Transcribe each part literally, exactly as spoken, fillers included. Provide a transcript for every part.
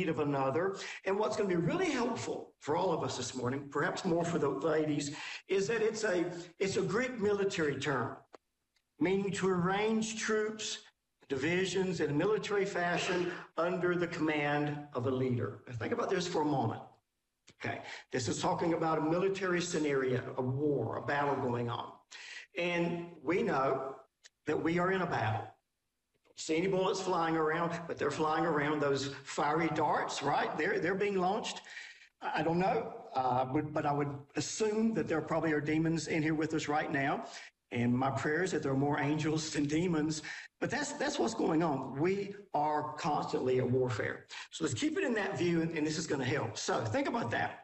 of another. And what's going to be really helpful for all of us this morning, perhaps more for the ladies, is that it's a, it's a Greek military term, meaning to arrange troops, divisions in a military fashion under the command of a leader. Now think about this for a moment. Okay, this is talking about a military scenario, a war, a battle going on. And we know that we are in a battle. See any bullets flying around, but they're flying around, those fiery darts, right? They're, they're being launched. I don't know, uh, but, but I would assume that there probably are demons in here with us right now. And my prayer is that there are more angels than demons. But that's that's what's going on. We are constantly at warfare. So let's keep it in that view, and, and this is going to help. So think about that.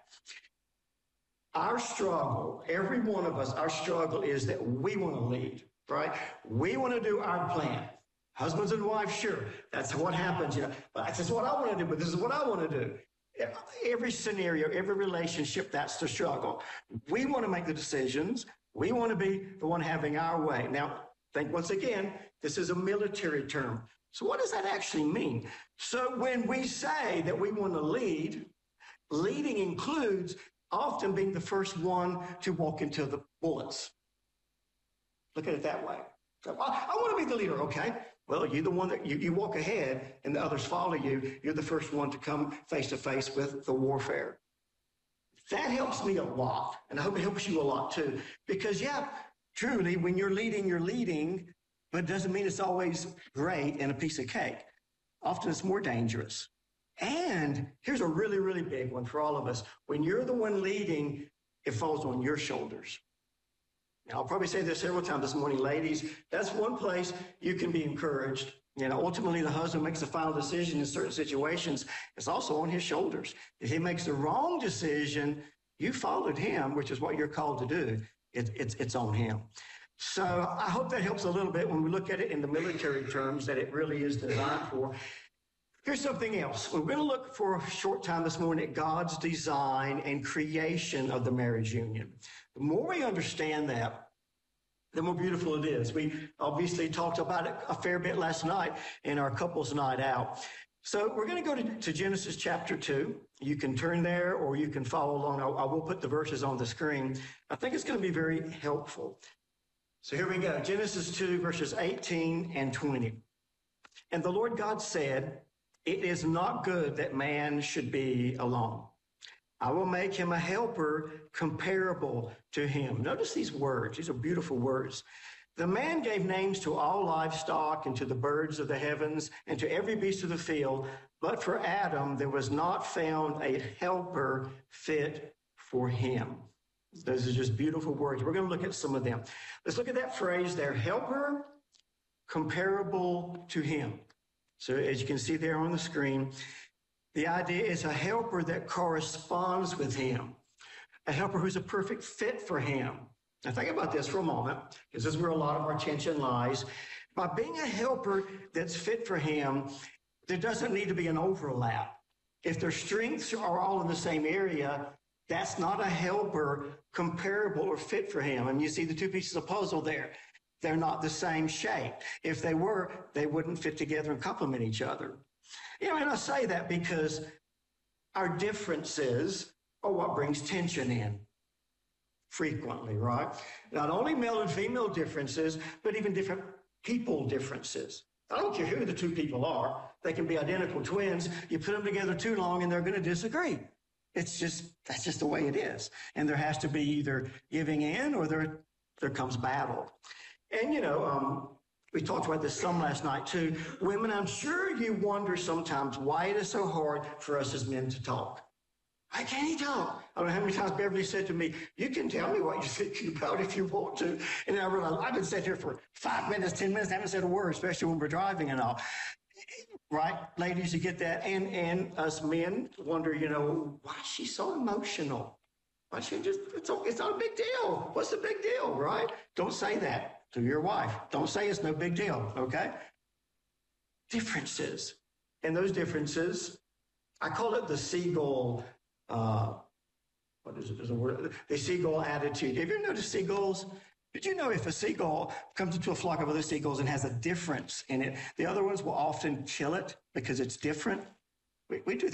Our struggle, every one of us, our struggle is that we want to lead, right? We want to do our plan. Husbands and wives, sure, that's what happens. You know, but this is what I want to do, but this is what I want to do. Every scenario, every relationship, that's the struggle. We want to make the decisions. We want to be the one having our way. Now, think once again, this is a military term. So what does that actually mean? So when we say that we want to lead, leading includes often being the first one to walk into the bullets. Look at it that way. I, I want to be the leader, okay? Well, you're the one that you, you walk ahead and the others follow you. You're the first one to come face to face with the warfare. That helps me a lot, and I hope it helps you a lot too. Because, yeah, truly, when you're leading, you're leading, but it doesn't mean it's always great and a piece of cake. Often it's more dangerous. And here's a really, really big one for all of us. When you're the one leading, it falls on your shoulders. Now, I'll probably say this several times this morning, ladies, that's one place you can be encouraged. You know, ultimately, the husband makes the final decision in certain situations. It's also on his shoulders. If he makes the wrong decision, you followed him, which is what you're called to do. It, it's, it's on him. So I hope that helps a little bit when we look at it in the military terms that it really is designed for. Here's something else. We're going to look for a short time this morning at God's design and creation of the marriage union. The more we understand that, the more beautiful it is. We obviously talked about it a fair bit last night in our couples night out. So we're going to go to, to Genesis chapter two. You can turn there or you can follow along. I, I will put the verses on the screen. I think it's going to be very helpful. So here we go. Genesis two, verses eighteen and twenty. And the Lord God said, "It is not good that man should be alone. I will make him a helper comparable to him." Notice these words. These are beautiful words. The man gave names to all livestock and to the birds of the heavens and to every beast of the field. But for Adam, there was not found a helper fit for him. Those are just beautiful words. We're going to look at some of them. Let's look at that phrase there, helper comparable to him. So as you can see there on the screen, the idea is a helper that corresponds with him, a helper who's a perfect fit for him. Now think about this for a moment, because this is where a lot of our attention lies. By being a helper that's fit for him, there doesn't need to be an overlap. If their strengths are all in the same area, that's not a helper comparable or fit for him. And you see the two pieces of puzzle there. They're not the same shape. If they were, they wouldn't fit together and complement each other. You know, and I say that because our differences are what brings tension in frequently, right? Not only male and female differences, but even different people differences. I don't care who the two people are. They can be identical twins. You put them together too long and they're going to disagree. It's just, that's just the way it is. And there has to be either giving in or there, there comes battle. And, you know, um, we talked about this some last night too. Women, I'm sure you wonder sometimes why it is so hard for us as men to talk. Why can't he talk? I don't know how many times Beverly said to me, "You can tell me what you're thinking about if you want to." And I realized I've been sitting here for five minutes, ten minutes, I haven't said a word, especially when we're driving and all. Right? Ladies, you get that? And and us men wonder, you know, why is she so emotional? Why she just, it's, it's not a big deal. What's the big deal, right? Don't say that to your wife. Don't say it's no big deal, okay? Differences. And those differences, I call it the seagull, uh, what is it? There's a word, the seagull attitude. Have you ever noticed seagulls? Did you know if a seagull comes into a flock of other seagulls and has a difference in it, the other ones will often kill it because it's different? We, we do that.